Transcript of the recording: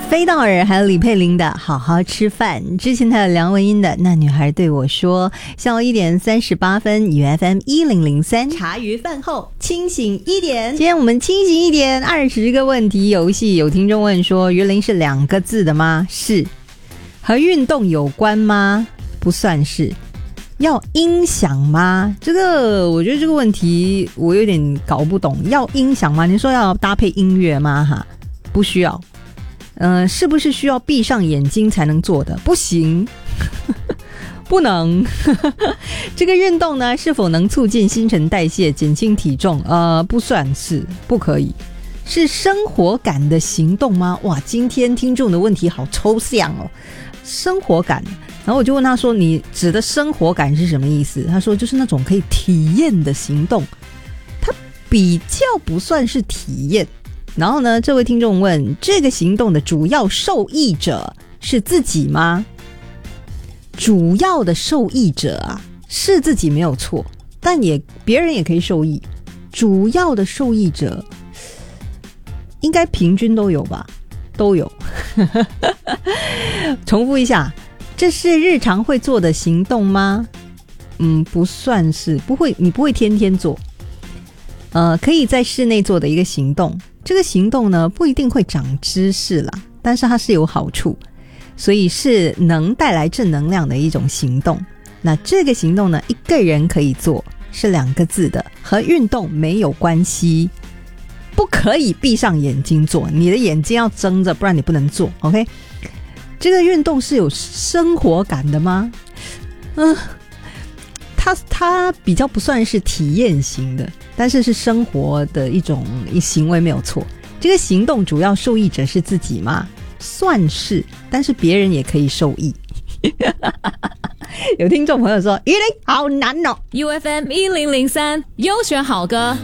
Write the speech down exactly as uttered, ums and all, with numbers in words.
飞道尔还有李佩玲的好好吃饭，之前还有梁文音的那女孩对我说。下午一点三十八分 U F M 一零零三，茶余饭后清醒一点。今天我们清醒一点，二十个问题游戏。有听众问说，鱼鳞是两个字的吗？是。和运动有关吗？不算是。要音响吗？这个我觉得这个问题我有点搞不懂。要音响吗？你说要搭配音乐吗？哈，不需要。呃，是不是需要闭上眼睛才能做的？不行，不能。这个运动呢，是否能促进新陈代谢、减轻体重？呃，不算是，不可以。是生活感的行动吗？哇，今天听众的问题好抽象哦。生活感，然后我就问他说：“你指的生活感是什么意思？”他说：“就是那种可以体验的行动。”它比较不算是体验。然后呢，这位听众问，这个行动的主要受益者是自己吗？主要的受益者啊，是自己没有错，但也别人也可以受益。主要的受益者应该平均都有吧？都有。重复一下，这是日常会做的行动吗？嗯，不算是，不会，你不会天天做。呃，可以在室内做的一个行动。这个行动呢，不一定会长知识啦，但是它是有好处，所以是能带来正能量的一种行动。那这个行动呢，一个人可以做，是两个字的，和运动没有关系，不可以闭上眼睛做，你的眼睛要睁着，不然你不能做。 OK， 这个运动是有生活感的吗？嗯、呃，它它比较不算是体验型的，但是是生活的一种行为没有错。这个行动主要受益者是自己吗？算是，但是别人也可以受益。有听众朋友说，鱼鳞好难哦。 U F M 一零零三优选好歌